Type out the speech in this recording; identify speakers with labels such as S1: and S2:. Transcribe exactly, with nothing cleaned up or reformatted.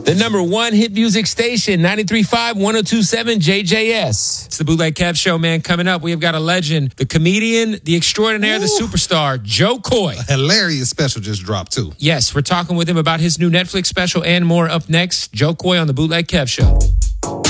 S1: The number one hit music station, ninety-three point five, one oh two point seven J J S.
S2: It's the Bootleg Kev Show, man. Coming up, we have got a legend, the comedian, the extraordinaire, Ooh. the superstar, Joe Coy.
S3: A hilarious special just dropped, too.
S2: Yes, we're talking with him about his new Netflix special and more up next. Joe Coy on the Bootleg Kev Show.